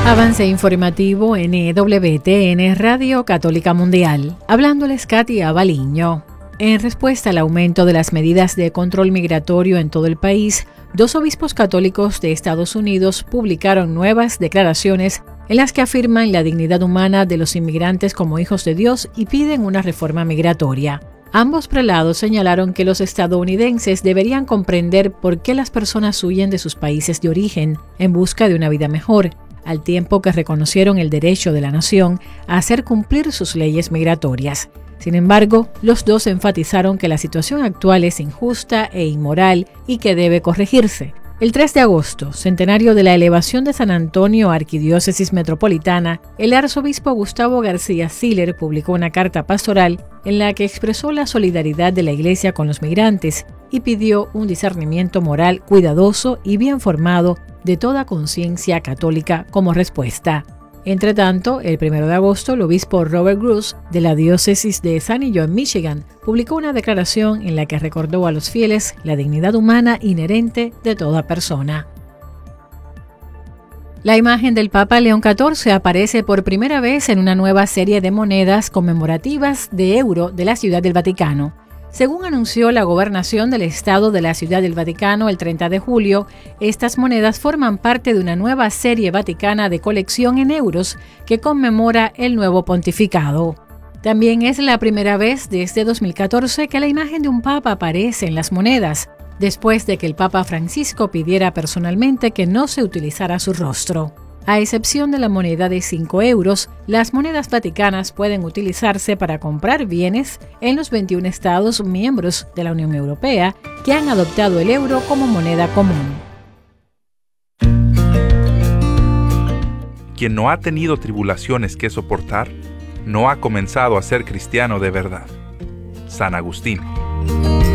Avance informativo en EWTN Radio Católica Mundial. Hablándoles Katia Baliño. En respuesta al aumento de las medidas de control migratorio en todo el país, 2 obispos católicos de Estados Unidos publicaron nuevas declaraciones en las que afirman la dignidad humana de los inmigrantes como hijos de Dios y piden una reforma migratoria. Ambos prelados señalaron que los estadounidenses deberían comprender por qué las personas huyen de sus países de origen en busca de una vida mejor, al tiempo que reconocieron el derecho de la nación a hacer cumplir sus leyes migratorias. Sin embargo, los dos enfatizaron que la situación actual es injusta e inmoral y que debe corregirse. El 3 de agosto, centenario de la elevación de San Antonio a Arquidiócesis Metropolitana, el arzobispo Gustavo García Siller publicó una carta pastoral en la que expresó la solidaridad de la Iglesia con los migrantes y pidió un discernimiento moral cuidadoso y bien formado de toda conciencia católica como respuesta. Entre tanto, el 1 de agosto, el obispo Robert Gruss, de la diócesis de Sanillo en Michigan, publicó una declaración en la que recordó a los fieles la dignidad humana inherente de toda persona. La imagen del Papa León XIV aparece por primera vez en una nueva serie de monedas conmemorativas de euro de la Ciudad del Vaticano. Según anunció la Gobernación del Estado de la Ciudad del Vaticano el 30 de julio, estas monedas forman parte de una nueva serie vaticana de colección en euros que conmemora el nuevo pontificado. También es la primera vez desde 2014 que la imagen de un papa aparece en las monedas, después de que el Papa Francisco pidiera personalmente que no se utilizara su rostro. A excepción de la moneda de 5 euros, las monedas vaticanas pueden utilizarse para comprar bienes en los 21 estados miembros de la Unión Europea que han adoptado el euro como moneda común. Quien no ha tenido tribulaciones que soportar, no ha comenzado a ser cristiano de verdad. San Agustín.